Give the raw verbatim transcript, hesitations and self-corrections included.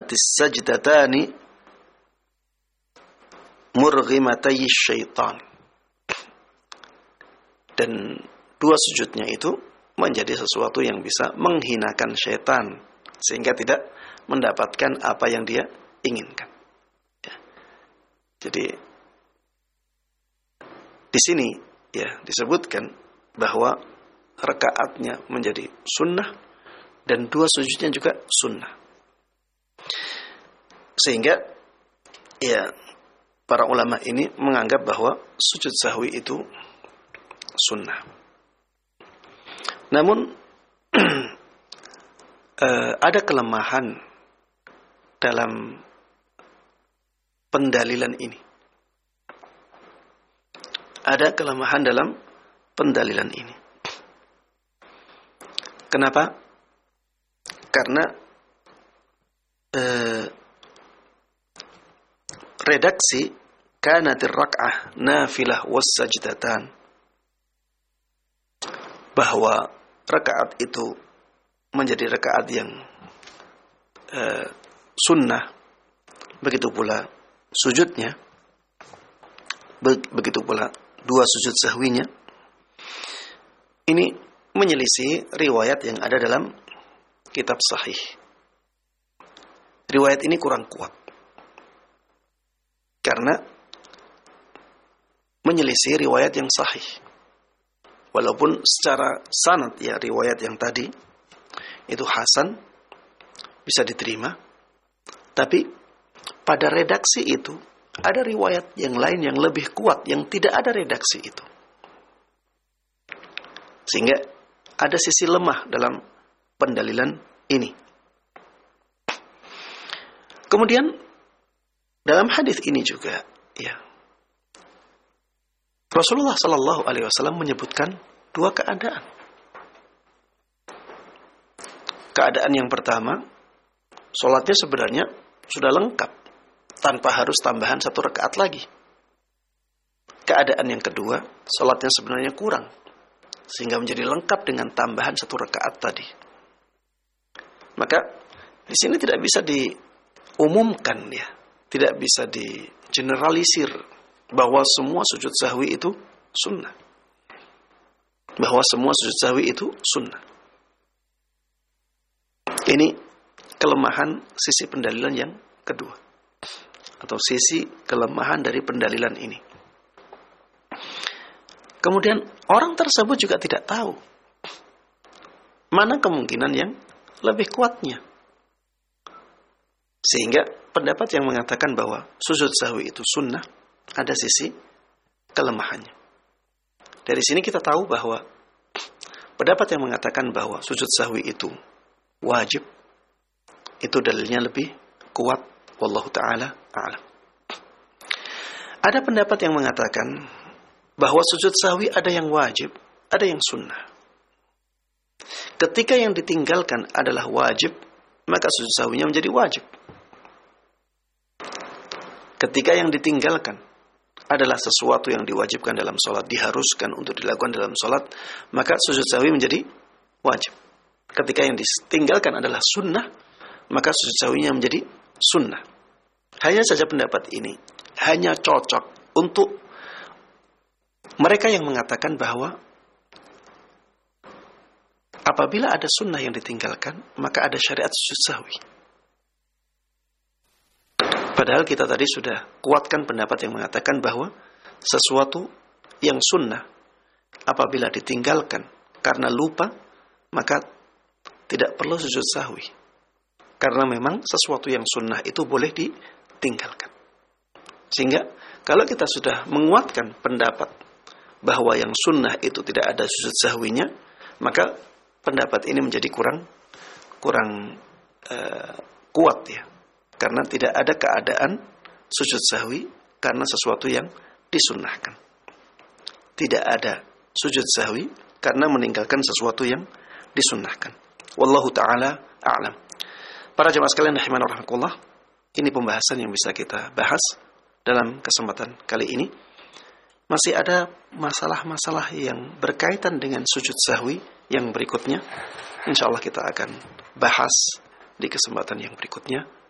as-sajdatani murghimatay syaitan. Dan dua sujudnya itu menjadi sesuatu yang bisa menghinakan syaitan sehingga tidak mendapatkan apa yang dia inginkan. Ya. Jadi di sini ya disebutkan bahwa rakaatnya menjadi sunnah dan dua sujudnya juga sunnah. Sehingga ya para ulama ini menganggap bahwa sujud sahwi itu sunnah. Namun eh, ada kelemahan dalam pendalilan ini. Ada kelemahan dalam pendalilan ini. Kenapa? Karena eh, redaksi kanatir rak'ah nafilah was sajdatan, bahwa rakaat itu menjadi rakaat yang uh, sunnah, begitu pula sujudnya, be- begitu pula dua sujud sahwinya. Ini menyelisih riwayat yang ada dalam kitab sahih. Riwayat ini kurang kuat karena menyelisih riwayat yang sahih. Walaupun secara sanad ya riwayat yang tadi itu hasan, bisa diterima, tapi pada redaksi itu ada riwayat yang lain yang lebih kuat yang tidak ada redaksi itu. Sehingga ada sisi lemah dalam pendalilan ini. Kemudian dalam hadis ini juga ya Rasulullah Sallallahu Alaihi Wasallam menyebutkan dua keadaan. Keadaan yang pertama, sholatnya sebenarnya sudah lengkap tanpa harus tambahan satu rakaat lagi. Keadaan yang kedua, sholatnya sebenarnya kurang sehingga menjadi lengkap dengan tambahan satu rakaat tadi. Maka di sini tidak bisa diumumkan ya, tidak bisa digeneralisir bahwa semua sujud sahwi itu sunnah. Bahwa semua sujud sahwi itu sunnah. Ini kelemahan sisi pendalilan yang kedua. Atau sisi kelemahan dari pendalilan ini. Kemudian orang tersebut juga tidak tahu mana kemungkinan yang lebih kuatnya. Sehingga pendapat yang mengatakan bahwa sujud sahwi itu sunnah, ada sisi kelemahannya. Dari sini kita tahu bahwa pendapat yang mengatakan bahwa sujud sahwi itu wajib, itu dalilnya lebih kuat. Wallahu ta'ala a'lam. Ada pendapat yang mengatakan bahwa sujud sahwi ada yang wajib, ada yang sunnah. Ketika yang ditinggalkan adalah wajib, maka sujud sahwinya menjadi wajib. Ketika yang ditinggalkan adalah sesuatu yang diwajibkan dalam sholat, diharuskan untuk dilakukan dalam sholat, maka sujud sahwi menjadi wajib. Ketika yang ditinggalkan adalah sunnah, maka sujud sahwinya menjadi sunnah. Hanya saja pendapat ini hanya cocok untuk mereka yang mengatakan bahwa apabila ada sunnah yang ditinggalkan, maka ada syariat sujud sahwi. Padahal kita tadi sudah kuatkan pendapat yang mengatakan bahwa sesuatu yang sunnah apabila ditinggalkan karena lupa, maka tidak perlu sujud sahwi. Karena memang sesuatu yang sunnah itu boleh ditinggalkan. Sehingga kalau kita sudah menguatkan pendapat bahwa yang sunnah itu tidak ada sujud sahwinya, maka pendapat ini menjadi kurang kurang uh, kuat ya. Karena tidak ada keadaan sujud sahwi karena sesuatu yang disunnahkan. Tidak ada sujud sahwi karena meninggalkan sesuatu yang disunnahkan. Wallahu ta'ala a'lam. Para jemaah sekalian rahimanallahu wa rahimakumullah, ini pembahasan yang bisa kita bahas dalam kesempatan kali ini. Masih ada masalah-masalah yang berkaitan dengan sujud sahwi yang berikutnya. InsyaAllah kita akan bahas di kesempatan yang berikutnya.